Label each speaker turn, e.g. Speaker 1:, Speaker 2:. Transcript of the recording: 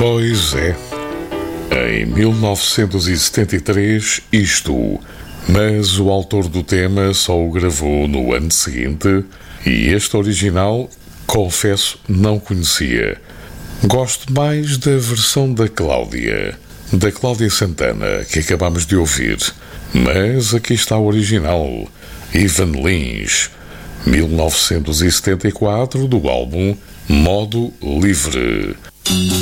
Speaker 1: Pois é. Em 1973, isto, mas o autor do tema só o gravou no ano seguinte e este original, confesso, não conhecia. Gosto mais da versão da Cláudia Santana, que acabamos de ouvir, mas aqui está o original, Ivan Lins, 1974, do álbum Modo Livre.